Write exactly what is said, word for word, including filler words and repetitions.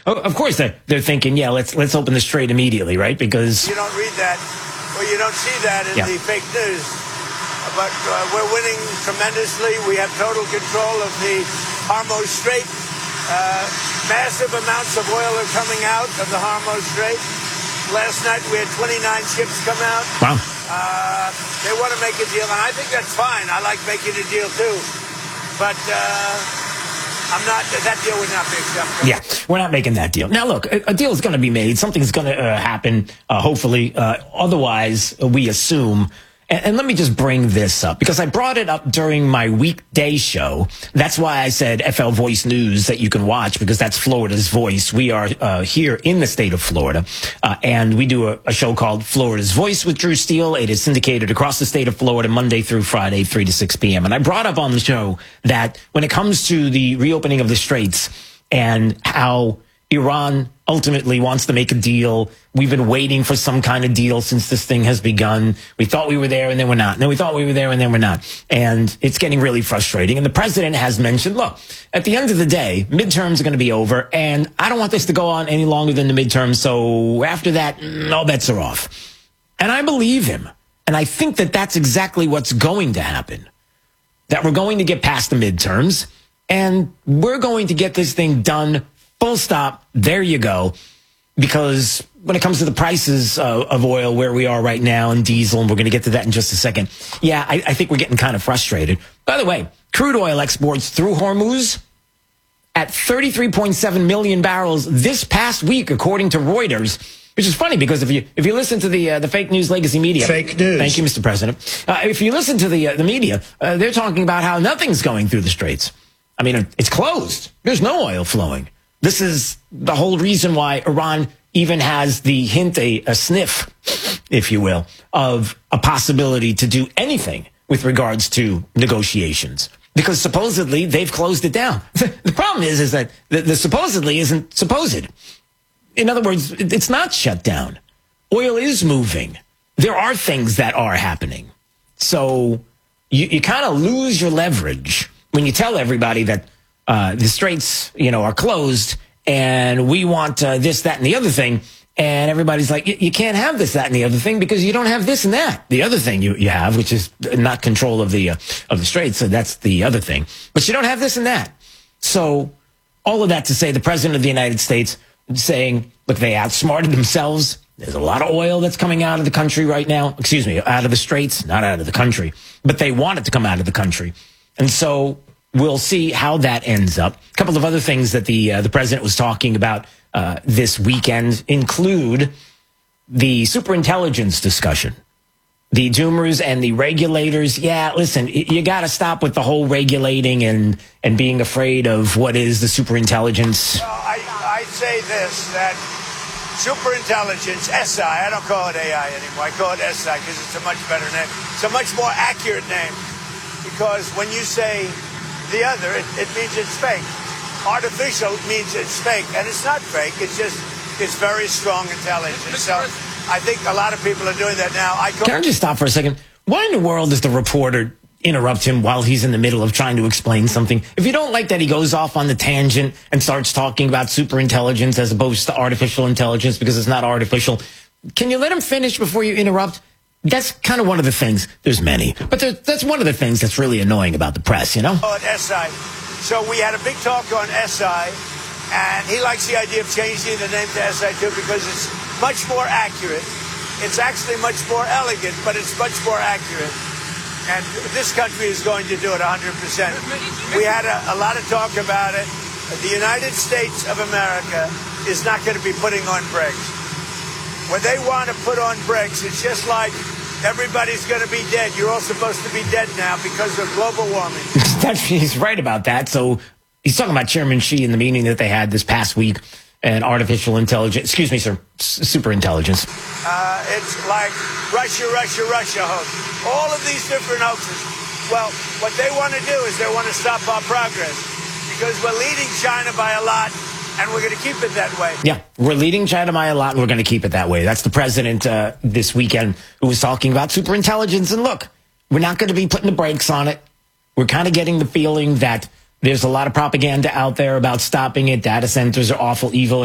of course, they're, they're thinking, yeah, let's let's open the strait immediately, right? Because you don't read that, or you don't see that in yeah. the fake news. But uh, we're winning tremendously. We have total control of the Hormuz Strait. Uh, massive amounts of oil are coming out of the Hormuz Strait. Last night we had twenty-nine ships come out. Wow. Uh, they want to make a deal, and I think that's fine. I like making a deal too. But uh, I'm not. That deal would not be acceptable. Yeah, we're not making that deal. Now, look, a, a deal is going to be made. Something's going to uh, happen, uh, hopefully. Uh, otherwise, we assume. And, and let me just bring this up, because I brought it up during my weekday show. That's why I said F L Voice News that you can watch, because that's Florida's Voice. We are uh, here in the state of Florida, uh, and we do a, a show called Florida's Voice with Drew Steele. It is syndicated across the state of Florida Monday through Friday, three to six p.m. And I brought up on the show that when it comes to the reopening of the straits and how Iran ultimately wants to make a deal. We've been waiting for some kind of deal since this thing has begun. We thought we were there and then we're not. And then we thought we were there and then we're not. And it's getting really frustrating. And the president has mentioned, look, at the end of the day, midterms are going to be over. And I don't want this to go on any longer than the midterms. So after that, all bets are off. And I believe him. And I think that that's exactly what's going to happen. That we're going to get past the midterms and we're going to get this thing done. Full stop. There you go. Because when it comes to the prices uh, of oil, where we are right now, and diesel, and we're going to get to that in just a second. Yeah, I, I think we're getting kind of frustrated. By the way, crude oil exports through Hormuz at thirty-three point seven million barrels this past week, according to Reuters. Which is funny, because if you if you listen to the uh, the fake news legacy media, fake news. Thank you, Mister President. Uh, if you listen to the uh, the media, uh, they're talking about how nothing's going through the straits. I mean, it's closed. There's no oil flowing. This is the whole reason why Iran even has the hint, a, a sniff, if you will, of a possibility to do anything with regards to negotiations. Because supposedly they've closed it down. The problem is, is that the, the supposedly isn't supposed. In other words, it's not shut down. Oil is moving. There are things that are happening. So you, you kind of lose your leverage when you tell everybody that Uh, the straits, you know, are closed and we want uh, this, that, and the other thing. And everybody's like, you can't have this, that, and the other thing because you don't have this and that. The other thing you, you have, which is not control of the, uh, of the straits. So that's the other thing. But you don't have this and that. So all of that to say the president of the United States saying, look, they outsmarted themselves. There's a lot of oil that's coming out of the country right now. Excuse me, out of the straits, not out of the country. But they want it to come out of the country. And so we'll see how that ends up. A couple of other things that the uh, the president was talking about uh, this weekend include the superintelligence discussion. The Doomers and the regulators. Yeah, listen, you got to stop with the whole regulating and, and being afraid of what is the superintelligence. Well, I, I say this, that superintelligence, S I, I don't call it A I anymore. I call it S I because it's a much better name. It's a much more accurate name because when you say the other, it, it means it's fake. Artificial means it's fake, and it's not fake. It's just, it's very strong intelligence. So I think a lot of people are doing that now. I Can I just stop for a second? Why in the world does the reporter interrupt him while he's in the middle of trying to explain something? If you don't like that he goes off on the tangent and starts talking about superintelligence as opposed to artificial intelligence because it's not artificial, can you let him finish before you interrupt? That's kind of one of the things. There's many. But there, that's one of the things that's really annoying about the press, you know? Oh, S I. So we had a big talk on S I, and he likes the idea of changing the name to S I too because it's much more accurate. It's actually much more elegant, but it's much more accurate. And this country is going to do it one hundred percent. We had a, a lot of talk about it. The United States of America is not going to be putting on brakes. When they want to put on brakes, it's just like everybody's going to be dead. You're all supposed to be dead now because of global warming. He's right about that. So he's talking about Chairman Xi in the meeting that they had this past week and artificial intelligence. Excuse me, sir. Super intelligence. Uh, it's like Russia, Russia, Russia hoax. All of these different hoaxes. Well, what they want to do is they want to stop our progress because we're leading China by a lot. And we're going to keep it that way. Yeah, we're leading China by a lot, and we're going to keep it that way. That's the president uh, this weekend who was talking about superintelligence. And look, we're not going to be putting the brakes on it. We're kind of getting the feeling that there's a lot of propaganda out there about stopping it. Data centers are awful, evil.